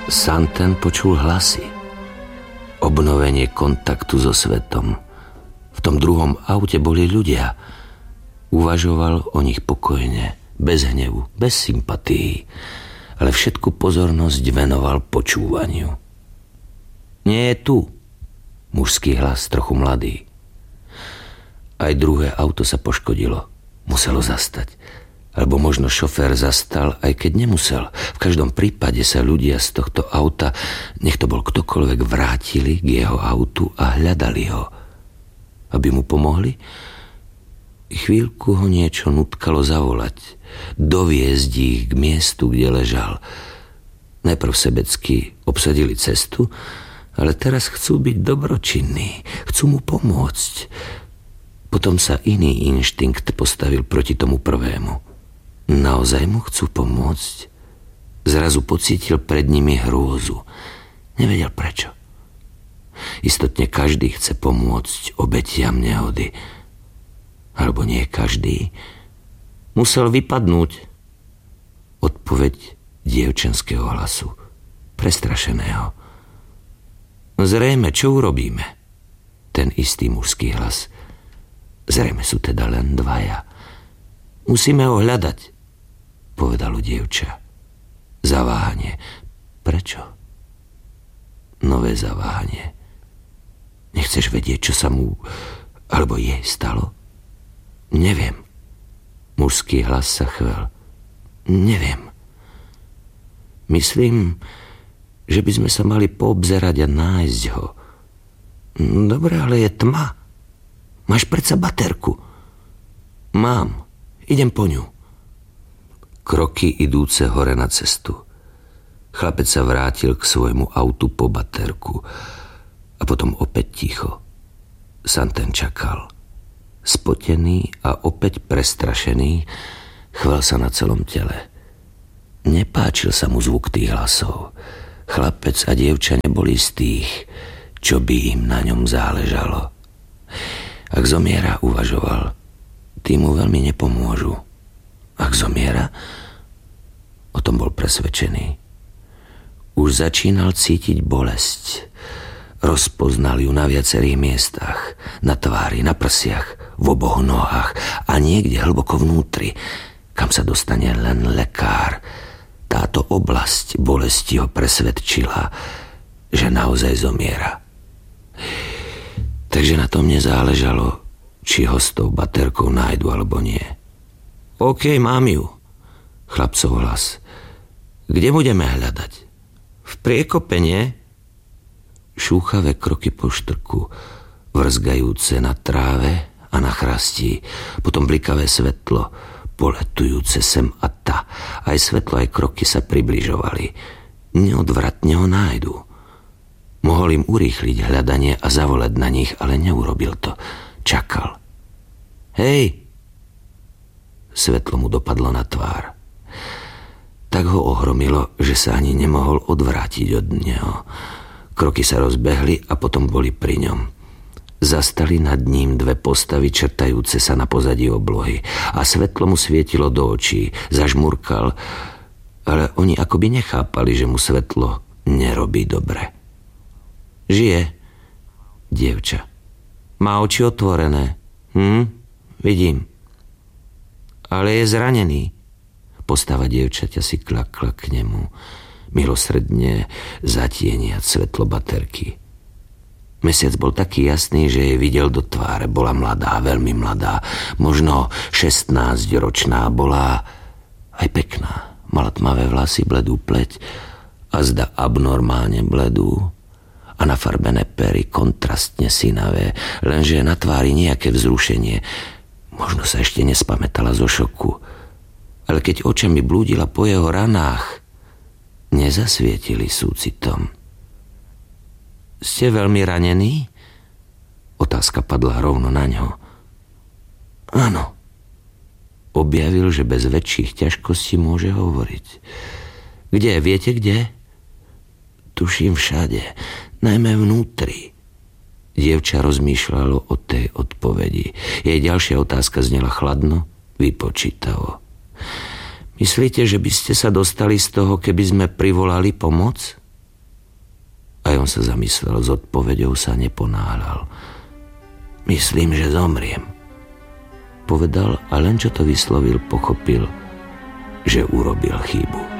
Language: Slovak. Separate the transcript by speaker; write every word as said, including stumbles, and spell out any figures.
Speaker 1: Santen počul hlasy. Obnovenie kontaktu so svetom. V tom druhom aute boli ľudia. Uvažoval o nich pokojne, bez hnevu, bez sympatií, ale všetku pozornosť venoval počúvaniu. Nie je tu, mužský hlas, trochu mladý. Aj druhé auto sa poškodilo. Muselo zastať. Alebo možno šofér zastal, aj keď nemusel. V každom prípade sa ľudia z tohto auta, nech to bol ktokoľvek, vrátili k jeho autu a hľadali ho. Aby mu pomohli? Chvíľku ho niečo nutkalo zavolať. Doviezť ich k miestu, kde ležal. Najprv sebecky obsadili cestu, ale teraz chcú byť dobročinní. Chcú mu pomôcť. Potom sa iný inštinkt postavil proti tomu prvému. Naozaj mu chcú pomôcť? Zrazu pocítil pred nimi hrôzu. Nevedel prečo. Istotne každý chce pomôcť obetiam nehody. Alebo nie každý. Musel vypadnúť. Odpoveď dievčenského hlasu. Prestrašeného. Zrejme, čo urobíme? Ten istý mužský hlas. Zrejme sú teda len dvaja. Musíme ho hľadať, povedalo dievča. Zaváhanie. Prečo? Nové zaváhanie. Nechceš vedieť, čo sa mu alebo jej stalo? Neviem. Mužský hlas sa chvel. Neviem. Myslím, že by sme sa mali poobzerať a nájsť ho. Dobre, ale je tma. Máš predsa baterku. Mám. Idem po ňu. Kroky idúce hore na cestu. Chlapec sa vrátil k svojmu autu po baterku a potom opäť ticho. Santen čakal. Spotený a opäť prestrašený, chvel sa na celom tele. Nepáčil sa mu zvuk tých hlasov. Chlapec a dievča neboli z tých, čo by im na ňom záležalo. Ak zomiera, uvažoval, tí mu veľmi nepomôžu. Ak zomiera, o tom bol presvedčený. Už začínal cítiť bolesť. Rozpoznal ju na viacerých miestach. Na tvári, na prsiach, v oboch nohách a niekde hlboko vnútri, kam sa dostane len lekár. Táto oblasť bolesti ho presvedčila, že naozaj zomiera. Takže na tom nezáležalo, či ho s tou baterkou nájdu alebo nie. OK, mám ju. Chlapcov hlas. Kde budeme hľadať? V priekope, nie? Šúchavé kroky po štrku, vrzgajúce na tráve a na chrastí, potom blikavé svetlo, poletujúce sem a ta. Aj svetlo, aj kroky sa približovali. Neodvratne ho nájdu. Mohol im urýchliť hľadanie a zavolať na nich, ale neurobil to. Čakal. Hej! Svetlo mu dopadlo na tvár. Tak ho ohromilo, že sa ani nemohol odvrátiť od neho. Kroky sa rozbehli a potom boli pri ňom. Zastali nad ním dve postavy črtajúce sa na pozadí oblohy a svetlo mu svietilo do očí. Zažmurkal, ale oni akoby nechápali, že mu svetlo nerobí dobre. Žije, dievča. Má oči otvorené. Hm, vidím. Ale je zranený. Postava dievčaťa si klakla k nemu, milosrdne zatieniať svetlo baterky. Mesiac bol taký jasný, že jej videl do tváre. Bola mladá, veľmi mladá, možno šestnásťročná, bola aj pekná. Mala tmavé vlasy, bledú pleť a zda abnormálne bledú a nafarbené pery kontrastne sinavé, lenže na tvári nejaké vzrušenie. Možno sa ešte nespamätala zo šoku, ale keď očami blúdila po jeho ranách, nezasvietili súcitom. Ste veľmi ranení? Otázka padla rovno na ňo. Áno. Objavil, že bez väčších ťažkostí môže hovoriť. Kde? Viete kde? Tuším všade, najmä vnútri. Dievča rozmýšľalo o tej odpovedi. Jej ďalšia otázka znela chladno, vypočítavo. Myslíte, že by ste sa dostali z toho, keby sme privolali pomoc? Chvíľu sa zamyslel, s odpoveďou sa neponáhľal. Myslím, že zomriem, povedal a len čo to vyslovil, pochopil, že urobil chybu.